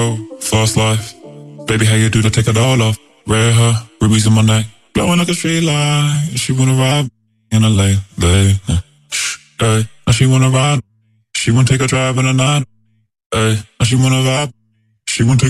Fast life. Baby, how you do to take it all off? Red hair, rubies in my neck, blowing like a street light. She wanna ride in a late, hey. Now she wanna ride. She wanna take a drive in the night, hey. Now she wanna vibe. She wanna take